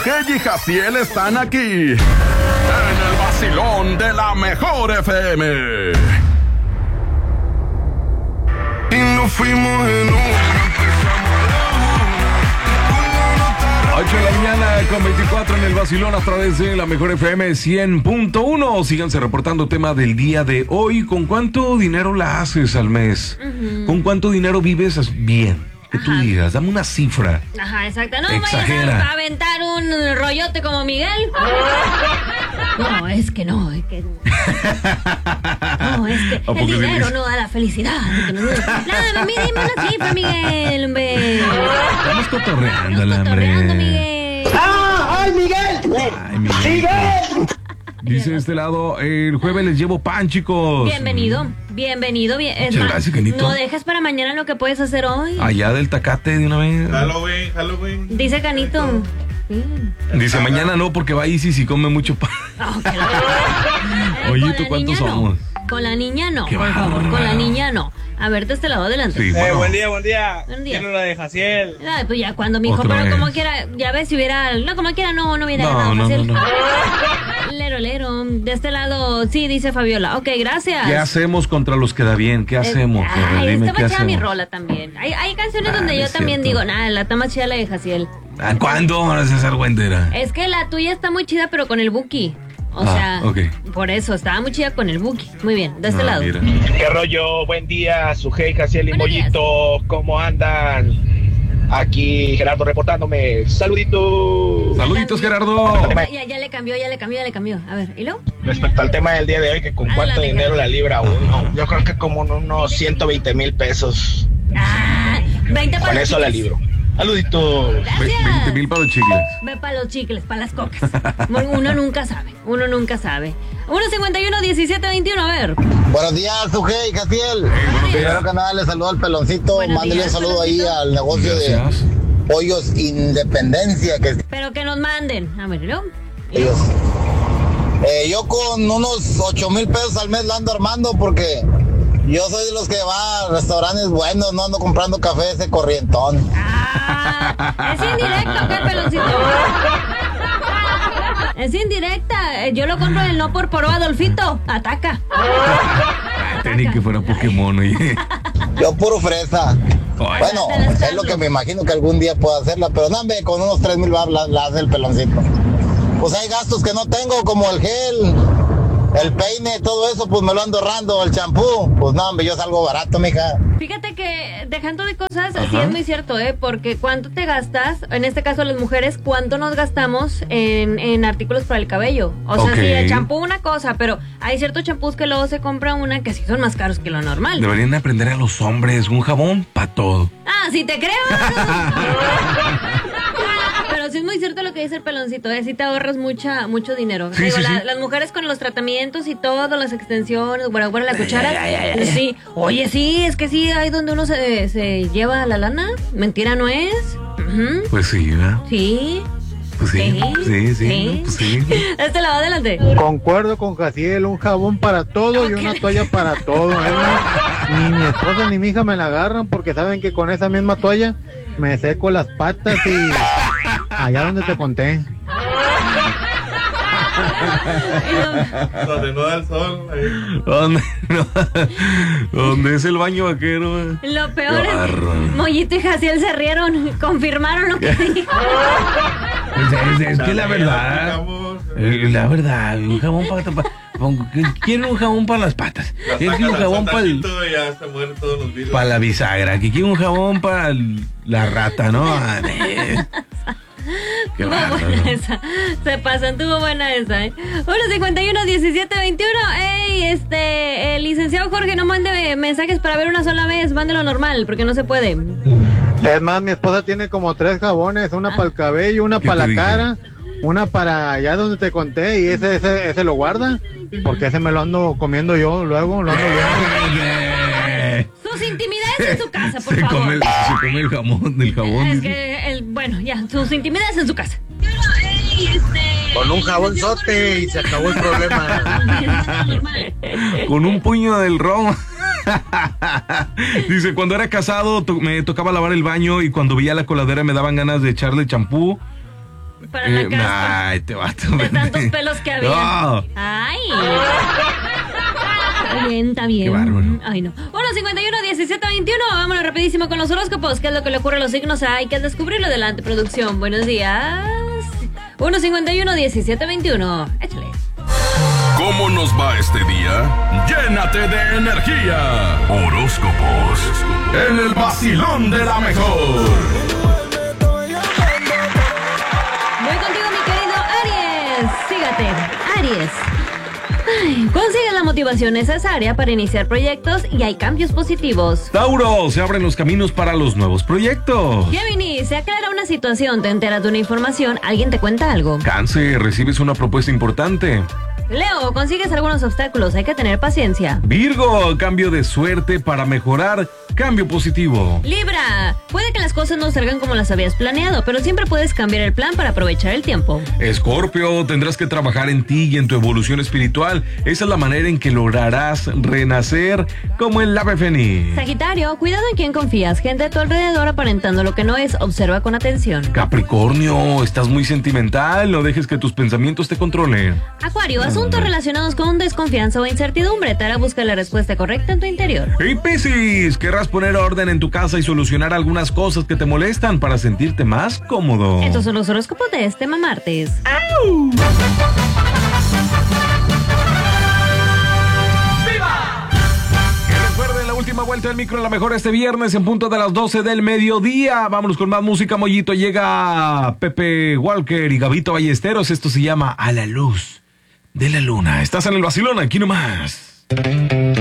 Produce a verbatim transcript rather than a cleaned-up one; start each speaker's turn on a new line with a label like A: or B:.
A: Sujei y Jaciel están aquí en el vacilón de la mejor F M.
B: Y nos fuimos en una,
C: ocho de la mañana con veinticuatro en el vacilón a través de la mejor F M cien punto uno. Síganse reportando tema del día de hoy. ¿Con cuánto dinero la haces al mes? Uh-huh. ¿Con cuánto dinero vives bien? Que tú digas, dame una cifra.
D: Ajá, exacto. No
C: Exagera.
D: vayas a aventar un rollote como Miguel. No, es que no, es que no, es que el dinero no da la felicidad. No, no, a mí dime una cifra, Miguel, hombre.
C: Estamos cotorreando,
D: Estamos cotorreando, Miguel.
E: ¡Ah! ¡Ay, Miguel!
C: Ay, Miguel. ¡Miguel! Dice de este lado, el jueves les llevo pan, chicos.
D: Bienvenido, bienvenido. Bien, es
C: Muchas
D: más,
C: gracias, Canito.
D: no dejes para mañana lo que puedes hacer hoy.
C: Allá del Tacate de una vez.
F: Halloween, Halloween.
D: Dice Canito. Sí.
C: Dice, mañana no, porque va Isis y come mucho pan.
D: Oh, eh,
C: Oye, ¿tú cuántos somos?
D: No. Con la niña no,
C: Qué
D: por
C: bárbaro.
D: favor, con la niña no. A ver, de este lado, adelante.
C: Sí,
F: Eh,
C: bueno.
F: buen día, buen día.
D: Buen día.
F: Quiero la de Jaciel.
D: Ay, pues ya cuando mi hijo,
C: Otra
D: pero
C: vez.
D: como quiera, ya ves si hubiera, no, como quiera, no, no hubiera
C: No,
D: ganado
C: no,
D: fácil.
C: no, no.
D: Lero, lero, de este lado, sí, dice Fabiola. Ok, gracias.
C: ¿Qué hacemos contra los que da bien? ¿Qué hacemos?
D: Eh, Ay,
C: Dime,
D: está
C: ¿qué
D: más chida mi
C: hacemos?
D: rola también. Hay, hay canciones
C: Ah,
D: donde
C: no
D: yo
C: es
D: también
C: cierto.
D: digo, nada, la está más chida la de Jaciel.
C: ¿A ¿Cuándo vas a ser güendera?
D: Es que la tuya está muy chida, pero con el Buki. O
C: Ah,
D: sea,
C: ok.
D: por eso, estaba muy chida con el Buki. Muy bien, de este
C: Ah,
D: lado.
C: mira.
G: ¿Qué rollo? Buen día, Sujei, Jaciel y
D: Buenos días.
G: Mollito. ¿Cómo andan? Aquí Gerardo reportándome. Saluditos.
C: Saluditos, Gerardo.
D: Ya, ya le cambió, ya le cambió, ya le cambió. A ver, ¿y luego?
G: Respecto al tema del día de hoy, que con
D: Ah,
G: cuánto
D: la
G: dinero
D: mejor.
G: la libra uno. Yo creo que como unos ciento veinte mil pesos.
D: Ah, veinte para
G: Con
D: los
G: eso la
D: chicles.
G: libro. Saluditos.
D: Gracias.
C: veinte mil para los chicles.
D: Ve para los chicles, para las cocas. Uno nunca sabe, uno nunca sabe. uno cincuenta y uno, diecisiete veintiuno, a ver.
E: Buenos días, Sujei, Jaciel. Primero que nada, le saludo al peloncito.
D: Buenos
E: Mándele
D: días,
E: un saludo ahí
D: Peloncito.
E: al negocio
C: Gracias.
E: de Pollos Independencia, que es
D: Pero que nos manden. A ver, ¿y luego?
E: ellos. Eh, yo con unos ocho mil pesos al mes la ando armando porque yo soy de los que va a restaurantes buenos, no ando comprando café ese corrientón.
D: Ah, es indirecto, ¿qué, Peloncito? Es indirecta. Eh, Yo lo compro en el no por poro, Adolfito. Ataca.
C: Tenía que fuera Pokémon, oye.
E: Yo puro fresa.
C: Ay.
E: Bueno,
D: Te las
E: es lo que me imagino que algún día pueda hacerla, pero no, hombre, con unos tres mil bar la, la hace el peloncito. Pues hay gastos que no tengo, como el gel, el peine, todo eso, pues me lo ando ahorrando, el champú. Pues no, hombre, yo salgo barato, mija.
D: Fíjate que dejando de cosas, sí
C: Ajá.
D: es muy cierto, ¿eh? Porque cuánto te gastas, en este caso las mujeres, cuánto nos gastamos en, en artículos para el cabello. O sea,
C: Ok.
D: sí, el champú una cosa, pero hay ciertos champús que luego se compra una que sí son más caros que lo normal.
C: Deberían aprender a los hombres un jabón para todo.
D: Ah, sí te creo. Pero sí es muy cierto lo que dice el peloncito, ¿eh? Sí te ahorras mucha, mucho dinero.
C: Sí,
D: Digo,
C: sí,
D: la-
C: sí.
D: las mujeres con los tratamientos y todo, las extensiones, bueno, bueno, la cuchara. Pues sí. Oye, sí, es que sí, hay donde uno se, se lleva la lana. Mentira no es. Ujú.
C: Pues sí, ¿verdad?
D: Sí.
C: Pues sí, sí, sí, pues sí.
D: Este lado, adelante.
H: Concuerdo con Jaciel, un jabón para todo y una toalla para todo. Es más, ni mi esposa ni mi hija me la agarran porque saben que con esa misma toalla me seco las patas y allá donde te conté.
F: Donde no da el sol. ahí.
C: ¿Dónde, no, ¿Dónde es el baño vaquero? eh?
D: Lo peor
C: Qué bárbaro.
D: es, Mollito y Jaciel se rieron, confirmaron lo que dijo.
C: Pues es, es que la verdad,
F: Aplicamos,
C: eh, la verdad, un jabón para... Quieren un jabón para las patas.
F: la
C: Quieren
F: sacas
C: un
F: al
C: jabón para el...
F: tantito y ya se mueren todos los virus.
C: Para la bisagra, que quiere un jabón para el- la rata, ¿no? Ah, eh. Qué
D: Estuvo
C: bárbaro.
D: buena esa. Se pasó, estuvo buena esa, ¿eh? uno cincuenta y uno, diecisiete veintiuno. Ey, este, el licenciado Jorge, no mande mensajes para ver una sola vez. Mándelo normal, porque no se puede.
H: Es más, mi esposa tiene como tres jabones, una para el cabello, una
C: ¿Qué
H: para
C: te
H: la
C: dije?
H: cara, una para allá donde te conté y ese, ese, ese lo guarda porque ese me lo ando comiendo yo luego, lo ando viendo.
C: Eh,
D: Sus intimidades en su casa, por
C: se,
D: favor.
C: come, se come el jamón del jabón.
D: Es
C: dice.
D: que, el, bueno, ya, sus intimidades en su casa.
E: Con un jabonzote y se acabó el problema.
C: Con un puño del ron. Dice, cuando era casado to- me tocaba lavar el baño y cuando veía la coladera me daban ganas de echarle champú
D: para la
C: Eh,
D: caspa.
C: ay, te va
D: De tantos pelos que había.
C: No.
D: Ay. Está bien, está bien.
C: Qué bárbaro.
D: Ay, no. uno cincuenta y uno, diecisiete veintiuno. Vámonos rapidísimo con los horóscopos. ¿Qué es lo que le ocurre a los signos? Hay que descubrirlo. Adelante, producción. Buenos días. uno cincuenta y uno, diecisiete veintiuno. Échale.
A: ¿Cómo nos va este día? Llénate de energía. Horóscopos en el vacilón de la mejor.
D: Voy contigo, mi querido Aries. Sígate, Aries. Ay, consigues la motivación necesaria para iniciar proyectos y hay cambios positivos.
C: Tauro, se abren los caminos para los nuevos proyectos.
D: Gemini, se aclara una situación, te enteras de una información, alguien te cuenta algo.
C: Cáncer, recibes una propuesta importante.
D: Leo, consigues algunos obstáculos, hay que tener paciencia.
C: Virgo, cambio de suerte para mejorar, cambio positivo.
D: Libra, puede que las cosas no salgan como las habías planeado, pero siempre puedes cambiar el plan para aprovechar el tiempo.
C: Escorpio, tendrás que trabajar en ti y en tu evolución espiritual. Esa es la manera en que lograrás renacer como el ave fénix.
D: Sagitario, cuidado en quién confías, gente a tu alrededor aparentando lo que no es, observa con atención.
C: Capricornio, estás muy sentimental, no dejes que tus pensamientos te controlen.
D: Acuario, asuntos relacionados con desconfianza o incertidumbre, te hará buscar la respuesta correcta en tu interior.
C: Y Piscis, querrás poner orden en tu casa y solucionar algunas cosas que te molestan para sentirte más cómodo.
D: Estos son los horóscopos de este martes.
C: ¡Au! Recuerden la última vuelta del micro en la mejor este viernes en punto de las doce del mediodía. Vámonos con más música, Mollito. Llega Pepe Walker y Gabito Ballesteros. Esto se llama A la Luz de la Luna. Estás en el vacilón, aquí nomás.